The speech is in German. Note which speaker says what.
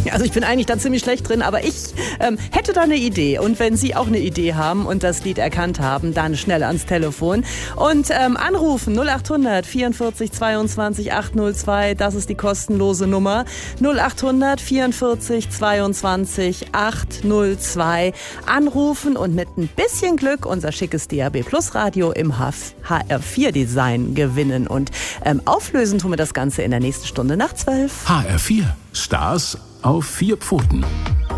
Speaker 1: Also ich bin eigentlich da ziemlich schlecht drin, aber ich hätte da eine Idee. Und wenn Sie auch eine Idee haben und das Lied erkannt haben, dann schnell ans Telefon. Und anrufen 0800 44 22 802, das ist die kostenlose Nummer. 0800 44 22 802. Anrufen und mit ein bisschen Glück unser schickes DAB Plus Radio im HR4-Design gewinnen. Und auflösen tun wir das Ganze in der nächsten Stunde nach 12.
Speaker 2: HR4. Stars auf 4 Pfoten.